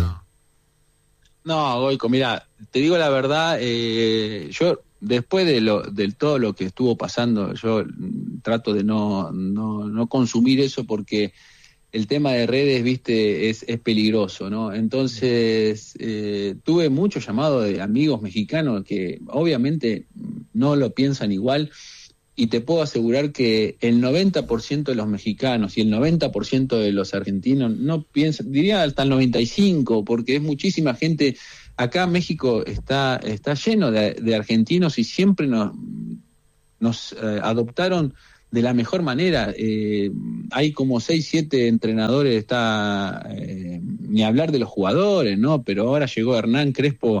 No, Goico, mira, te digo la verdad, yo después de todo lo que estuvo pasando, yo trato de no consumir eso, porque el tema de redes, viste, es peligroso, ¿no? Entonces, tuve muchos llamados de amigos mexicanos que obviamente no lo piensan igual, y te puedo asegurar que el 90% de los mexicanos y el 90% de los argentinos no piensan, diría hasta el 95%, porque es muchísima gente. Acá México está lleno de argentinos y siempre nos adoptaron de la mejor manera. Hay como 6, 7 entrenadores, ni hablar de los jugadores, ¿no? Pero ahora llegó Hernán Crespo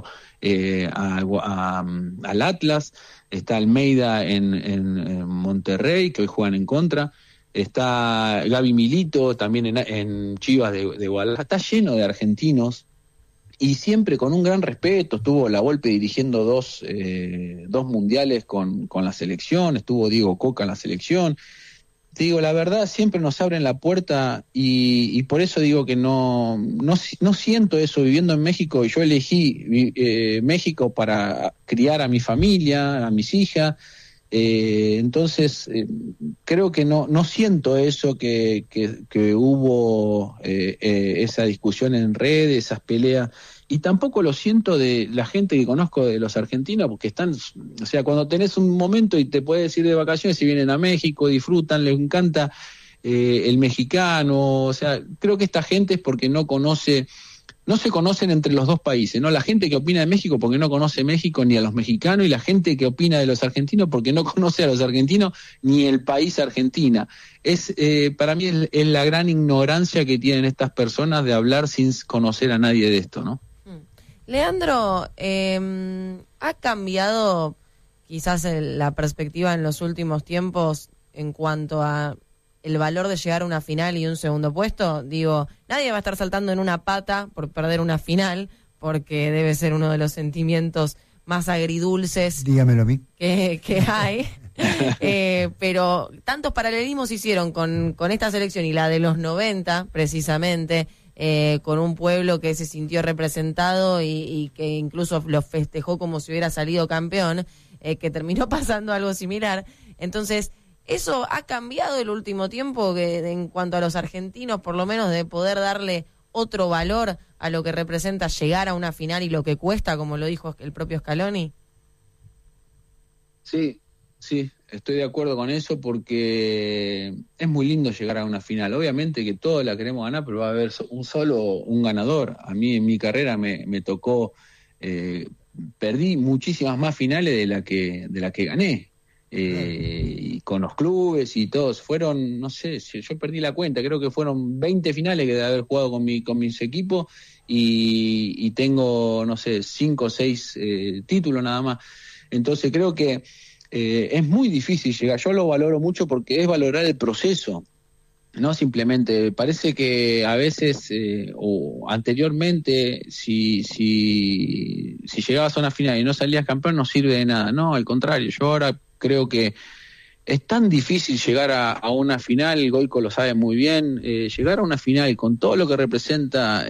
al Atlas, está Almeida en Monterrey, que hoy juegan en contra, está Gaby Milito también en Chivas de Guadalajara. Está lleno de argentinos y siempre con un gran respeto. Estuvo La Volpe dirigiendo dos mundiales con la selección, estuvo Diego Coca en la selección. Te digo, la verdad, siempre nos abren la puerta y por eso digo que no siento eso viviendo en México. Yo elegí México para criar a mi familia, a mis hijas. Entonces, creo que no siento eso que hubo esa discusión en redes, esas peleas, y tampoco lo siento de la gente que conozco de los argentinos, porque están, o sea, cuando tenés un momento y te puedes ir de vacaciones y vienen a México, disfrutan, les encanta el mexicano. O sea, creo que esta gente es porque no se conocen entre los dos países, ¿no? La gente que opina de México porque no conoce México ni a los mexicanos, y la gente que opina de los argentinos porque no conoce a los argentinos ni el país Argentina. Para mí es la gran ignorancia que tienen estas personas de hablar sin conocer a nadie de esto, ¿no? Leandro, ¿ha cambiado quizás la perspectiva en los últimos tiempos en cuanto a el valor de llegar a una final y un segundo puesto? Digo, nadie va a estar saltando en una pata por perder una final, porque debe ser uno de los sentimientos más agridulces, dígamelo a mí, que hay. Pero tantos paralelismos hicieron con esta selección y la de los 90, precisamente, con un pueblo que se sintió representado y que incluso lo festejó como si hubiera salido campeón, que terminó pasando algo similar. Entonces, ¿eso ha cambiado el último tiempo en cuanto a los argentinos, por lo menos, de poder darle otro valor a lo que representa llegar a una final y lo que cuesta, como lo dijo el propio Scaloni? Sí, estoy de acuerdo con eso, porque es muy lindo llegar a una final. Obviamente que todos la queremos ganar, pero va a haber un ganador. A mí en mi carrera me tocó, perdí muchísimas más finales de la que gané. Y con los clubes y todos, fueron, no sé, si yo perdí la cuenta, creo que fueron 20 finales que de haber jugado con mis equipos, y tengo, no sé, 5 o 6 títulos nada más. Entonces creo que es muy difícil llegar. Yo lo valoro mucho porque es valorar el proceso, no simplemente. Parece que a veces o anteriormente, si llegabas a una final y no salías campeón, no sirve de nada. No, al contrario, yo ahora creo que es tan difícil llegar a una final, Goico lo sabe muy bien, llegar a una final con todo lo que representa,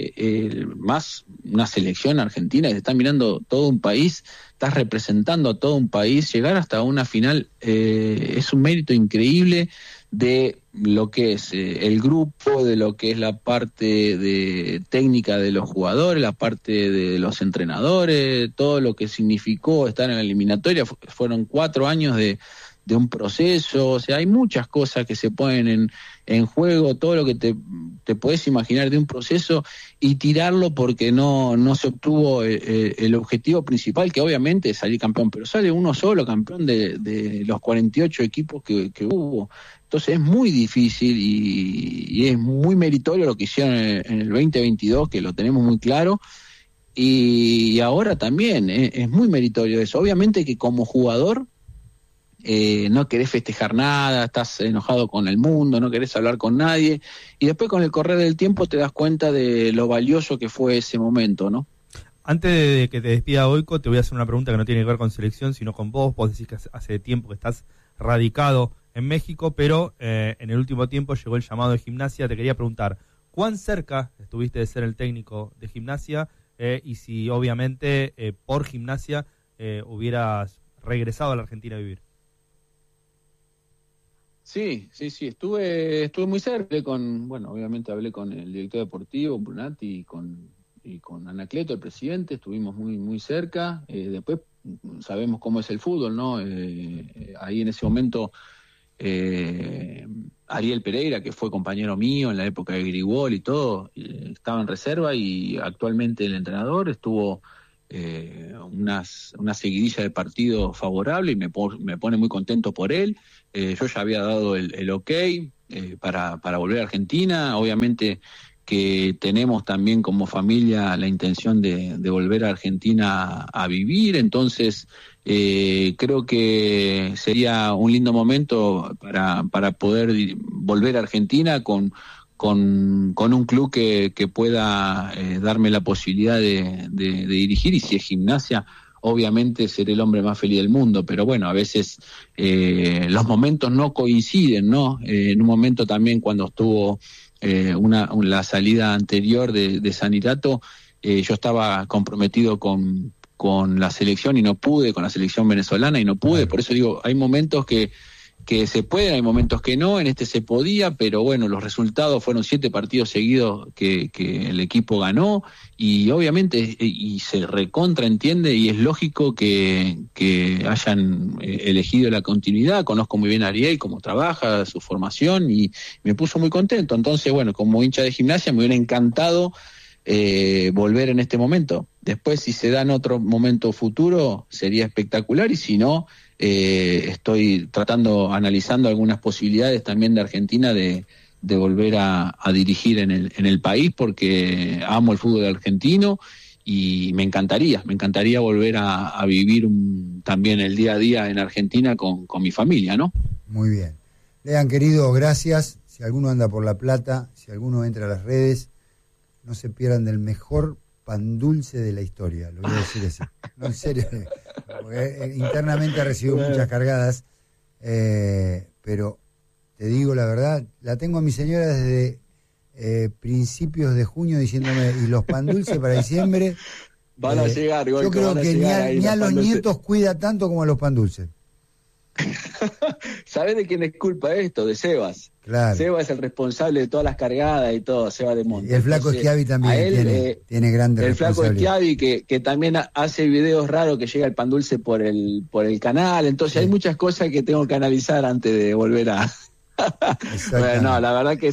más una selección argentina que te está mirando todo un país, estás representando a todo un país, llegar hasta una final es un mérito increíble de lo que es el grupo, de lo que es la parte de técnica de los jugadores, la parte de los entrenadores, todo lo que significó estar en la eliminatoria. Fueron 4 años de un proceso. O sea, hay muchas cosas que se ponen en juego, todo lo que te podés imaginar de un proceso, y tirarlo porque no se obtuvo el objetivo principal, que obviamente es salir campeón, pero sale uno solo campeón de los 48 equipos que hubo. Entonces es muy difícil y es muy meritorio lo que hicieron en el 2022, que lo tenemos muy claro, y ahora también es muy meritorio eso. Obviamente que como jugador no querés festejar nada, estás enojado con el mundo, no querés hablar con nadie, y después con el correr del tiempo te das cuenta de lo valioso que fue ese momento, ¿no? Antes de que te despida Goico, te voy a hacer una pregunta que no tiene que ver con selección, sino con vos. Vos decís que hace tiempo que estás radicado en México, pero en el último tiempo llegó el llamado de Gimnasia. Te quería preguntar, ¿cuán cerca estuviste de ser el técnico de Gimnasia? Y si obviamente por Gimnasia hubieras regresado a la Argentina a vivir. Sí, estuve muy cerca obviamente hablé con el director deportivo, Brunati, y con Anacleto, el presidente, estuvimos muy cerca. Después sabemos cómo es el fútbol, ¿no? Ahí en ese momento Ariel Pereira, que fue compañero mío en la época de Grigol y todo, estaba en reserva, y actualmente el entrenador estuvo una seguidilla de partido favorable, y me pone muy contento por él. Yo ya había dado el ok para volver a Argentina. Obviamente que tenemos también como familia la intención de volver a Argentina a vivir, entonces creo que sería un lindo momento para poder volver a Argentina con un club que pueda darme la posibilidad de dirigir, y si es Gimnasia, obviamente seré el hombre más feliz del mundo, pero bueno, a veces los momentos no coinciden, ¿no? En un momento también, cuando estuvo la salida anterior de Sanirato, yo estaba comprometido con la selección y no pude, con la selección venezolana y no pude, por eso digo, hay momentos que se pueden, hay momentos que no, en este se podía, pero bueno, los resultados fueron 7 partidos seguidos que el equipo ganó, y obviamente y se recontraentiende, y es lógico que hayan elegido la continuidad. Conozco muy bien a Ariel, cómo trabaja, su formación, y me puso muy contento. Entonces, bueno, como hincha de Gimnasia me hubiera encantado volver en este momento. Después, si se da en otro momento futuro, sería espectacular, y si no, estoy analizando algunas posibilidades también de Argentina de volver a dirigir en el país, porque amo el fútbol argentino, y me encantaría volver a vivir también el día a día en Argentina con mi familia, ¿no? Muy bien. Lean, querido, gracias. Si alguno anda por La Plata, si alguno entra a las redes, no se pierdan del mejor pan dulce de la historia, lo voy a decir así. No, en serio, porque internamente recibo muchas cargadas, pero te digo la verdad, la tengo a mi señora desde principios de junio diciéndome, y los pan dulces para diciembre van a llegar. Yo creo que ni a los nietos cuida tanto como a los pan dulces. ¿Sabés de quién es culpa esto? De Sebas. Claro. Sebas es el responsable de todas las cargadas y todo, Sebas de Monte. Y el flaco Schiavi también tiene grandes responsabilidades. El flaco Schiavi que también hace videos raros, que llega el pan dulce por el canal, entonces hay muchas cosas que tengo que analizar antes de volver a... Bueno, no, la verdad que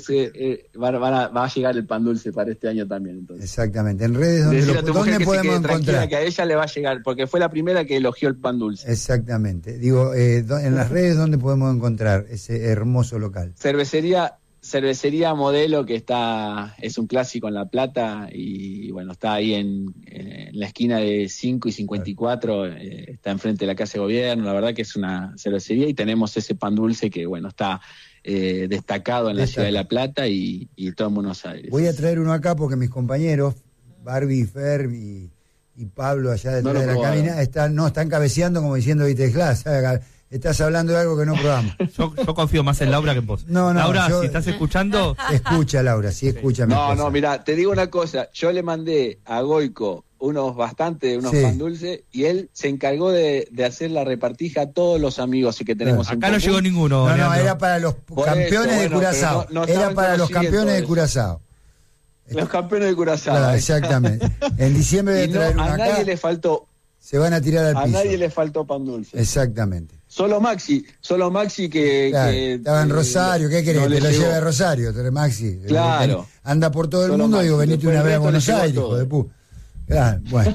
va a llegar el pan dulce para este año también. Entonces. Exactamente. En redes, ¿dónde podemos encontrar? Que a ella le va a llegar, porque fue la primera que elogió el pan dulce. Exactamente. Digo, en las redes, ¿dónde podemos encontrar ese hermoso local? Cervecería Modelo, que es un clásico en La Plata, y bueno, está ahí en la esquina de 5 y 54, está enfrente de la Casa de Gobierno. La verdad que es una cervecería, y tenemos ese pan dulce que bueno, está destacado en la ciudad de La Plata y todo en Buenos Aires. Voy a traer uno acá porque mis compañeros, Barbie, Fer y Pablo, allá detrás de la cabina, están cabeceando como diciendo, viste, estás hablando de algo que no probamos. Yo confío más en Laura que en vos. No, Laura, si estás escuchando... Escucha, Laura, sí, escucha. No, mira, te digo una cosa. Yo le mandé a Goico unos pan dulces, y él se encargó de hacer la repartija a todos los amigos que tenemos. Acá no llegó ninguno. No, era para los campeones de Curazao. Era para los campeones de Curazao. Los campeones de Curazao. Claro, exactamente. En diciembre de traer una acá. A nadie le faltó. Se van a tirar al piso. A nadie le faltó pan dulce. Exactamente. Solo Maxi que... Claro, que estaba en Rosario, ¿qué querés? Te lo lleva a Rosario, Maxi. Claro. Anda por todo el mundo, Maxi, digo, venite una vez a Buenos Aires, hijo de puta. Claro, bueno.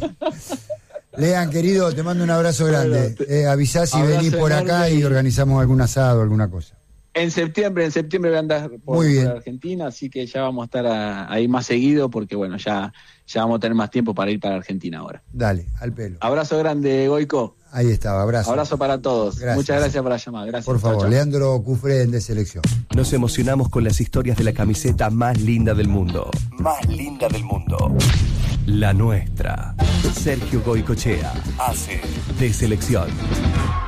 Lean, querido, te mando un abrazo grande. Avisá si venís por acá y organizamos algún asado, alguna cosa. En septiembre voy a andar por Argentina, así que ya vamos a estar ahí más seguido, porque bueno, ya vamos a tener más tiempo para ir para Argentina ahora. Dale, al pelo. Abrazo grande, Goico. Ahí estaba, abrazo. Abrazo para todos. Gracias. Muchas gracias por la llamada. Gracias. Por favor, chao. Leandro Cufré de Selección. Nos emocionamos con las historias de la camiseta más linda del mundo. Más linda del mundo. La nuestra. Sergio Goicoechea hace de Selección.